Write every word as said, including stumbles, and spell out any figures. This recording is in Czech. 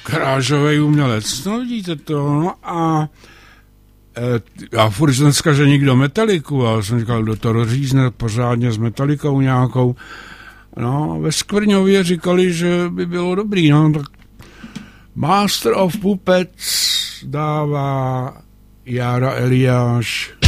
garážový umělec. No vidíte to, no a e, já furt dneska, že nikdo Metaliku, a jsem říkal, kdo to rozřízne pořádně s Metalikou nějakou. No, ve Skvrňově říkali, že by bylo dobrý, no, tak Master of Puppets dává Jára Eliáš